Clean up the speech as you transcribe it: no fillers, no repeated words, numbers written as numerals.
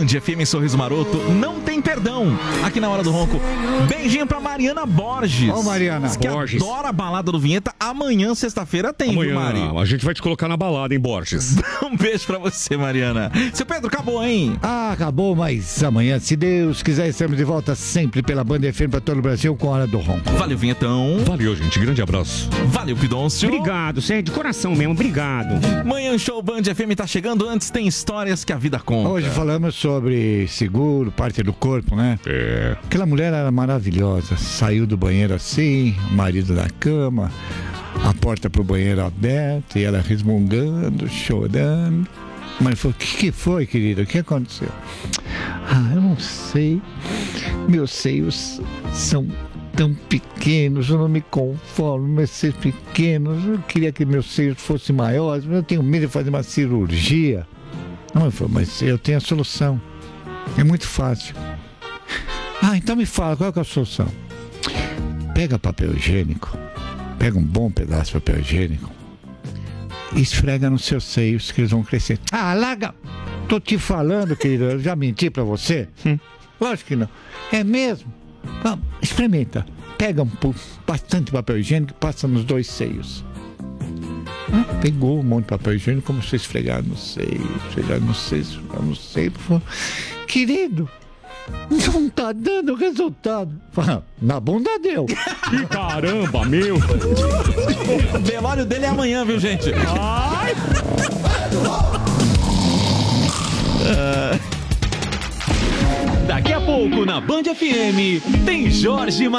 Band FM Sorriso Maroto, não tem perdão. Aqui na Hora do Ronco. Beijinho pra Mariana Borges. Ô, Mariana Diz que Borges. adora a balada do Vinheta. Amanhã, sexta-feira, tem, viu, Mari? A gente vai te colocar na balada, hein, Borges? Um beijo pra você, Mariana. Seu Pedro, acabou, hein? Acabou, mas amanhã, se Deus quiser, estamos de volta sempre pela Band FM pra todo o Brasil com a Hora do Ronco. Valeu, Vinhetão. Valeu, gente. Grande abraço. Valeu, Pidoncio. Obrigado, sério, de coração mesmo, obrigado. Manhã Show Band FM tá chegando. Antes tem histórias que a vida conta. Hoje falamos sobre seguro, parte do corpo, né? É. Aquela mulher era maravilhosa. Saiu do banheiro assim, o marido na cama, a porta pro banheiro aberta e ela resmungando, chorando. Mas falou, o que foi, querida? O que aconteceu? Eu não sei. Meus seios são tão pequenos, eu não me conformo, meus seios pequenos. Eu queria que meus seios fossem maiores, mas eu tenho medo de fazer uma cirurgia. Não, mas eu tenho a solução. É muito fácil. Então me fala, qual é a solução? Pega papel higiênico, pega um bom pedaço de papel higiênico e esfrega nos seus seios que eles vão crescer. Larga! Tô te falando, querido, eu já menti pra você? Lógico que não. É mesmo? Experimenta. Pega bastante papel higiênico e passa nos dois seios. Pegou um monte de papel higiênico, começou a esfregar no seio, esfregar no seio. Querido, não tá dando resultado. Na bunda deu. Que caramba, meu. O velório dele é amanhã, viu, gente? Daqui a pouco na Band FM tem Jorge